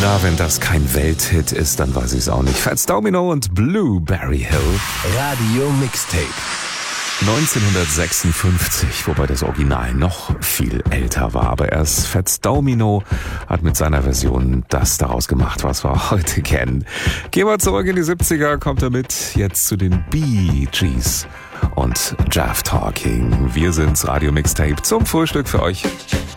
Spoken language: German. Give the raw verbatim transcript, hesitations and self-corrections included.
Ja, wenn das kein Welthit ist, dann weiß ich es auch nicht. Fats Domino und Blueberry Hill. Radio Mixtape. neunzehnhundertsechsundfünfzig, wobei das Original noch viel älter war. Aber erst Fats Domino hat mit seiner Version das daraus gemacht, was wir heute kennen. Gehen wir zurück in die siebziger, kommt er mit jetzt zu den Bee Gees und Jeff Talking. Wir sind's, Radio Mixtape zum Frühstück für euch.